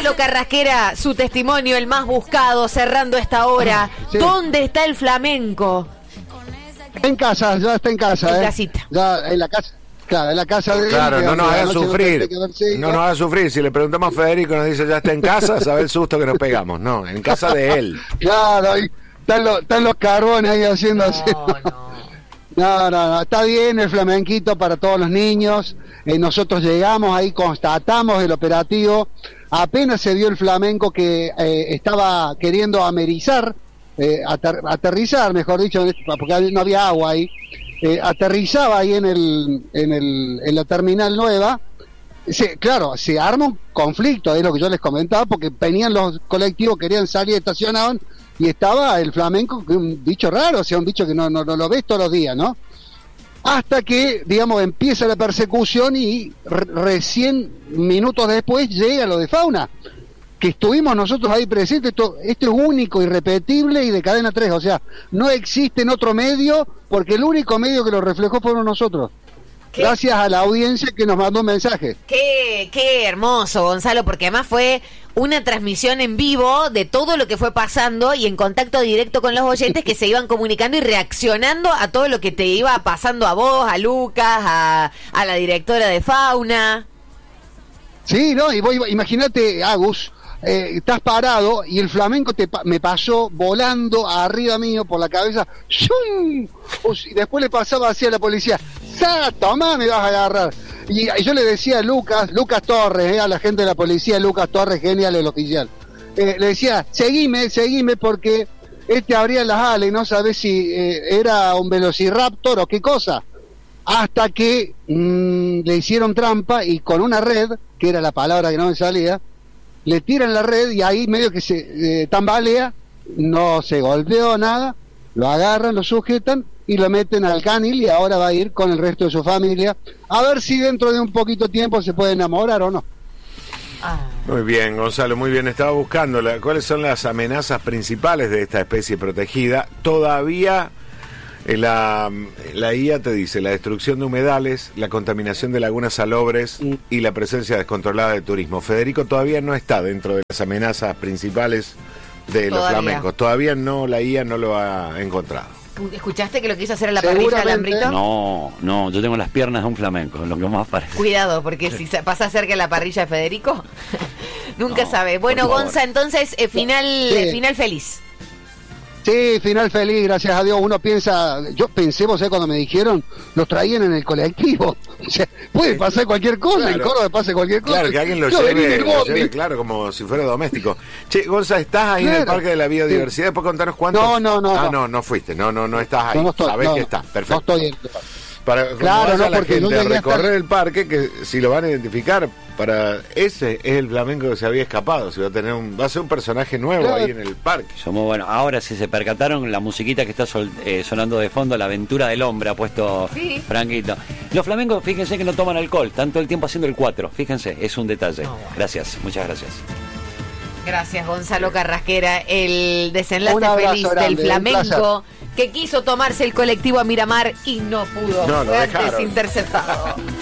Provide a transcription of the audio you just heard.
Gonzalo Carrasquera, su testimonio, el más buscado, cerrando esta hora. Sí. ¿Dónde está el flamenco? En casa, ya está en casa. En casita. Ya en la casa. Claro, en la casa de él. Claro, no nos haga sufrir. No No nos haga sufrir. Si le preguntamos a Federico y nos dice ya está en casa, sabe el susto que nos pegamos. No, en casa de él. Claro, ahí están los carbones ahí haciendo así. No, está bien el flamenquito para todos los niños. Nosotros llegamos ahí, constatamos el operativo. Apenas se dio el flamenco que estaba queriendo amerizar, aterrizar, mejor dicho, porque no había agua ahí. Aterrizaba ahí en la terminal nueva. Claro, se arma un conflicto, es lo que yo les comentaba, porque venían los colectivos, querían salir, estacionaban, y estaba el flamenco, un bicho raro, o sea, un bicho que no lo ves todos los días, ¿no? Hasta que, digamos, empieza la persecución y recién minutos después llega lo de fauna, que estuvimos nosotros ahí presentes. Esto es único, irrepetible y de cadena 3, o sea, no existe en otro medio, porque el único medio que lo reflejó fueron nosotros. ¿Qué? Gracias a la audiencia que nos mandó un mensaje. Qué hermoso, Gonzalo, porque además fue una transmisión en vivo de todo lo que fue pasando y en contacto directo con los oyentes que se iban comunicando y reaccionando a todo lo que te iba pasando a vos, a Lucas, a la directora de Fauna. Sí, no, y imagínate, Agus, estás parado y el flamenco me pasó volando arriba mío por la cabeza, ¡shum! Y después le pasaba así a la policía, ¡tomá, me vas a agarrar! Y yo le decía a Lucas Torres, a la gente de la policía, Lucas Torres, genial, el oficial, le decía, seguime porque abría las alas y no sabés si era un velociraptor o qué cosa, hasta que le hicieron trampa y con una red, que era la palabra que no me salía, le tiran la red y ahí medio que se tambalea, no se golpeó nada, lo agarran, lo sujetan y lo meten al canil y ahora va a ir con el resto de su familia a ver si dentro de un poquito tiempo se puede enamorar o no. Muy bien, Gonzalo, muy bien. Estaba buscando cuáles son las amenazas principales de esta especie protegida. Todavía la IA te dice la destrucción de humedales, la contaminación de lagunas salobres y la presencia descontrolada de turismo. Federico todavía no está dentro de las amenazas principales de los flamencos. Todavía no, la IA no lo ha encontrado. ¿Escuchaste que lo quiso hacer a la parrilla, Alambrito? No, yo tengo las piernas de un flamenco, lo que más parece. Cuidado, porque si pasa cerca de la parrilla de Federico, nunca sabe. Bueno, Gonza, entonces, final feliz. Sí, final feliz, gracias a Dios. Uno piensa, yo pensé, vos sabés, cuando me dijeron, los traían en el colectivo. O sea, puede pasar cualquier cosa, claro. En Córdoba pasa cualquier cosa. Claro, que alguien lo lleve, claro, como si fuera doméstico. Che, Gonza, ¿estás ahí en el Parque de la Biodiversidad? ¿Después contanos cuántos? No fuiste, no estás ahí. Sabés que estás, perfecto. No estoy para la porque gente recorrer el parque, que si lo van a identificar, ese es el flamenco que se había escapado. Si va a ser un personaje nuevo ahí en el parque. Somos bueno. Ahora, si se percataron, la musiquita que está sonando de fondo, La Aventura del Hombre, ha puesto Franquito. Los flamencos, fíjense que no toman alcohol, están todo el tiempo haciendo el 4. Fíjense, es un detalle. Gracias, muchas gracias. Gracias, Gonzalo Carrasquera. El desenlace feliz del flamenco que quiso tomarse el colectivo a Miramar y no pudo. No, lo dejaron. Desinterceptado.